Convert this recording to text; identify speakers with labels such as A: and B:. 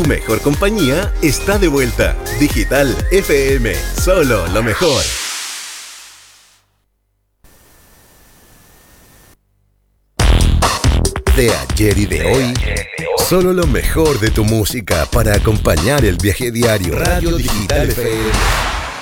A: mejor compañía está de vuelta. Digital FM, solo lo mejor. De ayer y de hoy, solo lo mejor de tu música para acompañar el viaje diario. Radio Digital FM.